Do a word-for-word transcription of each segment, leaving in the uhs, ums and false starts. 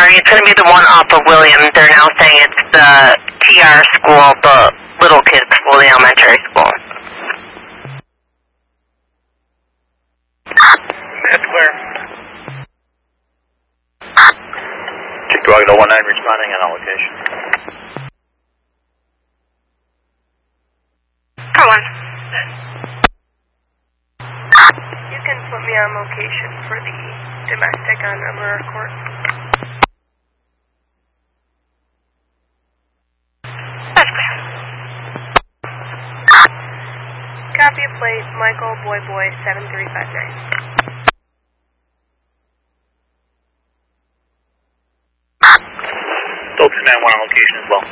sorry, it's going to be the one off of William. They're now saying it's the T R school, the little kids school, the elementary school. That's clear. Chief Dog oh one nine responding on allocation. Car one. You can put me on location for the domestic on Aurora Court. That's clear. Copy a plate, Michael Boy Boy seven three five nine. Dolphin Man one on location as well.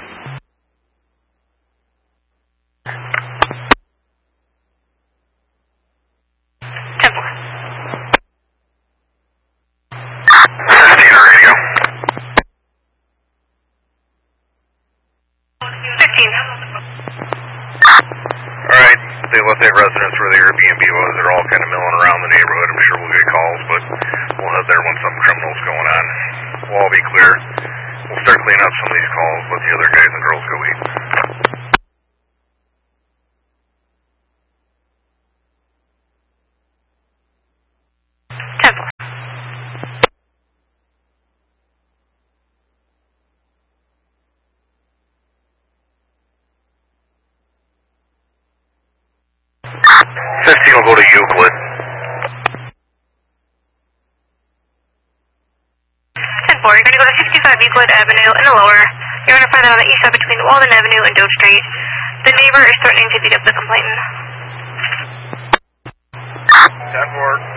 Temple. fifteen radio. fifteen. Alright, they left that residence where the Airbnb was. They're all kind of milling around the neighborhood. I'm sure we'll get calls, but we'll head there when something criminal's going on. We'll all be clear. We'll start cleaning up some of these calls, let the other guys and girls go eat. Temple. fifteen will go to Euclid. ten four, you're going to go to sixty-five Euclid Avenue in the lower. You're going to find that on the east side between Walden Avenue and Dove Street. The neighbor is threatening to beat up the complainant. ten four.